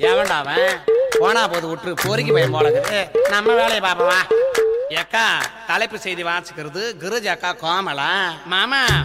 எவன்டா அவன்? போனா போது விட்டு பொறுக்கி பையன் போலக்குது. நம்ம வேலையை பாப்பவா. ஏக்கா தலைப்பு செய்தி வாசிக்கிறது கிருஜாக்கா கோமலா. மாமா